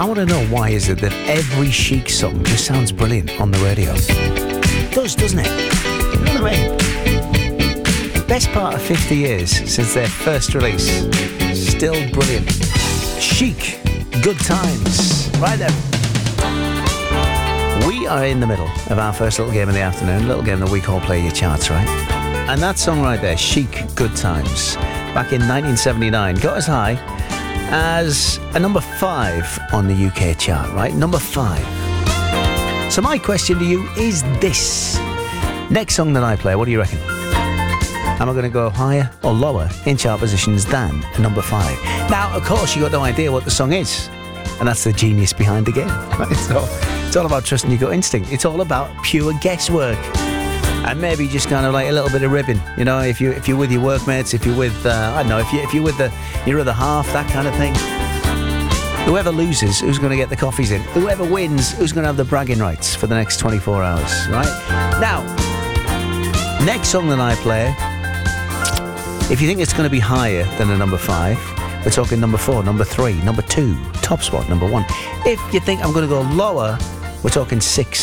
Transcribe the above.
I want to know, why is it that every Chic song just sounds brilliant on the radio? It does, doesn't it? You know what I mean? Best part of 50 years since their first release. Still brilliant. Chic, Good Times. Right then. We are in the middle of our first little game of the afternoon, little game that we call Play Your Charts, right? And that song right there, Chic, Good Times, back in 1979, got as high as a number 5 on the UK chart, right? Number 5. So my question to you is this. Next song that I play, what do you reckon? Am I going to go higher or lower in chart positions than number 5? Now, of course, you got no idea what the song is. And that's the genius behind the game, right? So it's all about trusting your gut instinct. It's all about pure guesswork. And maybe just kind of like a little bit of ribbing, you know, if you're with your workmates, if you're with, I don't know, if you're with your other half, that kind of thing. Whoever loses, who's going to get the coffees in? Whoever wins, who's going to have the bragging rights for the next 24 hours, right? Now, next song that I play, if you think it's going to be higher than a number 5, we're talking number 4, number 3, number 2, top spot, number 1. If you think I'm going to go lower, we're talking 6,